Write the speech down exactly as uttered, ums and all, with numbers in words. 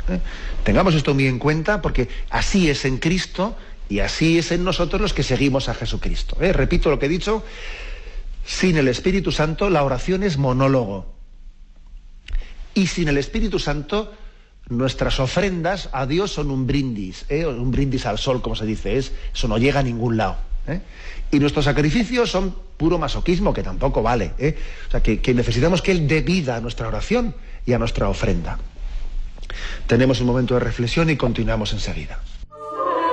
¿eh? Tengamos esto muy en cuenta, porque así es en Cristo y así es en nosotros los que seguimos a Jesucristo. ¿eh? Repito lo que he dicho, sin el Espíritu Santo la oración es monólogo. Y sin el Espíritu Santo nuestras ofrendas a Dios son un brindis, ¿eh? un brindis al sol, como se dice, es, eso no llega a ningún lado. ¿eh? Y nuestros sacrificios son puro masoquismo, que tampoco vale. ¿eh? O sea, que, que necesitamos que Él dé vida a nuestra oración y a nuestra ofrenda. Tenemos un momento de reflexión y continuamos enseguida.